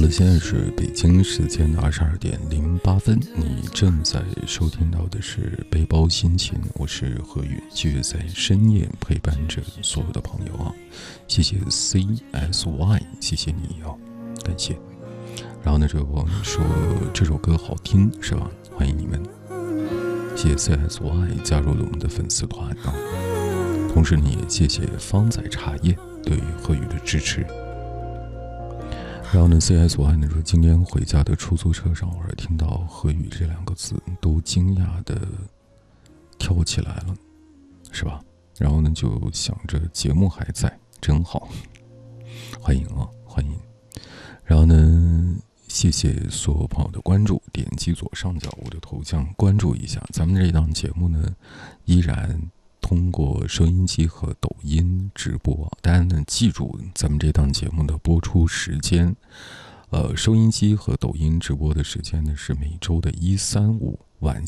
好了，现在是北京时间的22:08，你正在收听到的是背包心情，我是何宇，继续在深夜陪伴着所有的朋友啊，谢谢 CSY， 谢谢你啊，感谢。然后呢，这位朋友说这首歌好听是吧？欢迎你们，谢谢 CSY 加入了我们的粉丝团啊，同时你也谢谢方仔茶叶对何宇的支持。然后呢 CSY 呢说，今天回家的出租车上，偶尔听到何宇这2个字，都惊讶的跳起来了，是吧？然后呢就想着节目还在，真好，欢迎啊，欢迎。然后呢，谢谢所有朋友的关注，点击左上角我的头像关注一下。咱们这档节目呢，依然通过收音机和抖音直播，大家呢记住咱们这档节目的播出时间，收音机和抖音直播的时间呢是每周的1、3、5晚